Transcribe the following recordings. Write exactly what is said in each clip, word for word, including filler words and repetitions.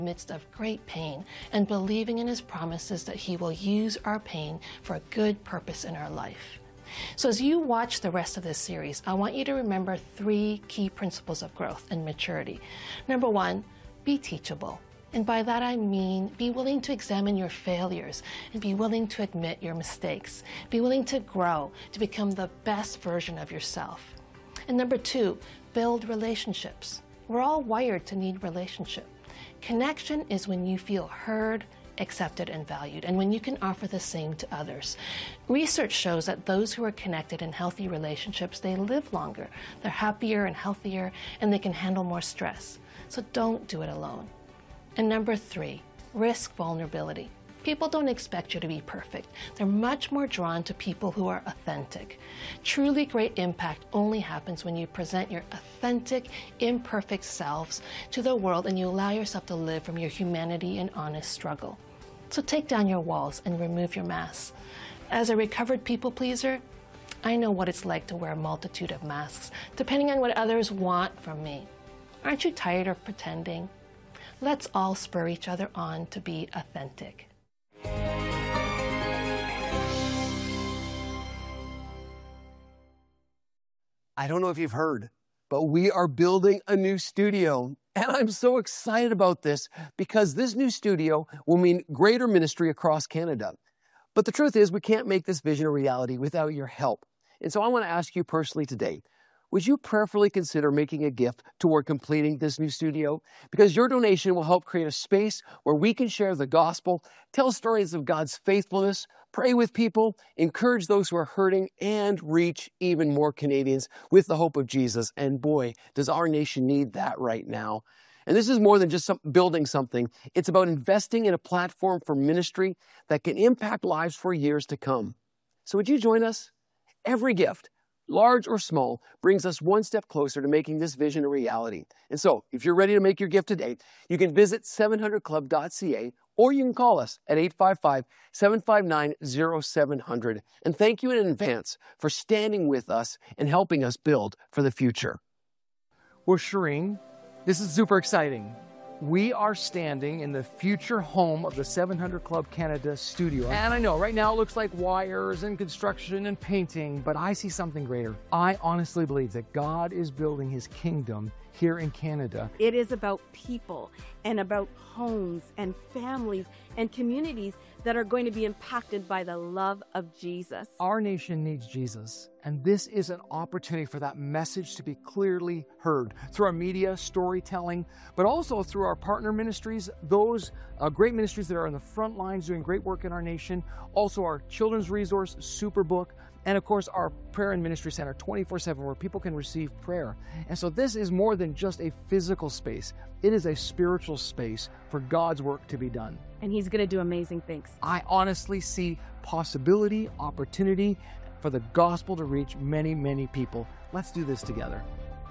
midst of great pain and believing in his promises that he will use our pain for a good purpose in our life. So as you watch the rest of this series, I want you to remember three key principles of growth and maturity. Number one, be teachable. And by that I mean be willing to examine your failures and be willing to admit your mistakes. Be willing to grow, to become the best version of yourself. And number two, build relationships. We're all wired to need relationship. Connection is when you feel heard, accepted, and valued, and when you can offer the same to others. Research shows that those who are connected in healthy relationships, they live longer, they're happier and healthier, and they can handle more stress. So don't do it alone. And number three, risk vulnerability. People don't expect you to be perfect. They're much more drawn to people who are authentic. Truly great impact only happens when you present your authentic, imperfect selves to the world and you allow yourself to live from your humanity and honest struggle. So take down your walls and remove your masks. As a recovered people pleaser, I know what it's like to wear a multitude of masks, depending on what others want from me. Aren't you tired of pretending? Let's all spur each other on to be authentic. I don't know if you've heard, but we are building a new studio. And I'm so excited about this because this new studio will mean greater ministry across Canada. But the truth is, we can't make this vision a reality without your help. And so I want to ask you personally today, would you prayerfully consider making a gift toward completing this new studio? Because your donation will help create a space where we can share the gospel, tell stories of God's faithfulness, pray with people, encourage those who are hurting, and reach even more Canadians with the hope of Jesus. And boy, does our nation need that right now. And this is more than just some, building something. It's about investing in a platform for ministry that can impact lives for years to come. So would you join us? Every gift, large or small, brings us one step closer to making this vision a reality. And so, if you're ready to make your gift today, you can visit seven hundred club dot c a or you can call us at eight five five, seven five nine, zero seven zero zero. And thank you in advance for standing with us and helping us build for the future. Well, Shireen, this is super exciting. We are standing in the future home of the seven hundred Club Canada studio. And I know right now it looks like wires and construction and painting, but I see something greater. I honestly believe that God is building his kingdom here in Canada. It is about people and about homes and families and communities that are going to be impacted by the love of Jesus. Our nation needs Jesus, and this is an opportunity for that message to be clearly heard through our media, storytelling, but also through our partner ministries, those uh, great ministries that are on the front lines doing great work in our nation, also our children's resource, Superbook, and of course our prayer and ministry center twenty-four seven where people can receive prayer. And so this is more than just a physical space. It is a spiritual space for God's work to be done. And he's going to do amazing things. I honestly see possibility, opportunity for the gospel to reach many, many people. Let's do this together.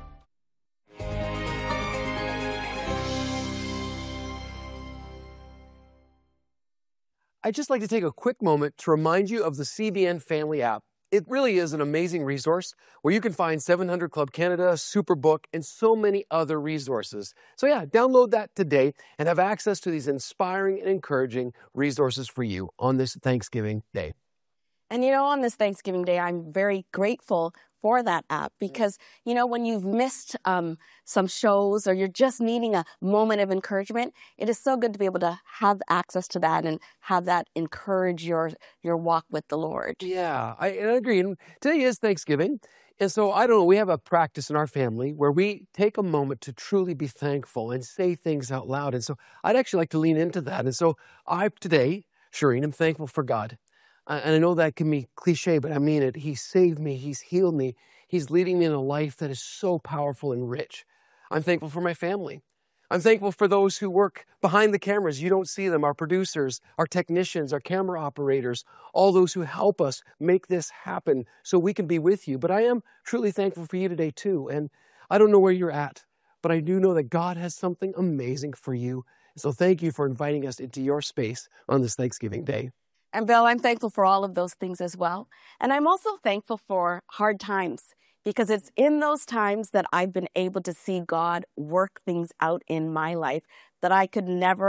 I'd just like to take a quick moment to remind you of the C B N Family app. It really is an amazing resource where you can find seven hundred Club Canada, Superbook, and so many other resources. So yeah, download that today and have access to these inspiring and encouraging resources for you on this Thanksgiving Day. And you know, on this Thanksgiving Day, I'm very grateful for that app because, you know, when you've missed um, some shows or you're just needing a moment of encouragement, it is so good to be able to have access to that and have that encourage your your walk with the Lord. Yeah, I, I agree. And today is Thanksgiving. And so, I don't know, we have a practice in our family where we take a moment to truly be thankful and say things out loud. And so I'd actually like to lean into that. And so I today, Shireen, I'm thankful for God. And I know that can be cliche, but I mean it. He saved me. He's healed me. He's leading me in a life that is so powerful and rich. I'm thankful for my family. I'm thankful for those who work behind the cameras. You don't see them, our producers, our technicians, our camera operators, all those who help us make this happen so we can be with you. But I am truly thankful for you today too. And I don't know where you're at, but I do know that God has something amazing for you. So thank you for inviting us into your space on this Thanksgiving Day. And Bill, I'm thankful for all of those things as well. And I'm also thankful for hard times because it's in those times that I've been able to see God work things out in my life that I could never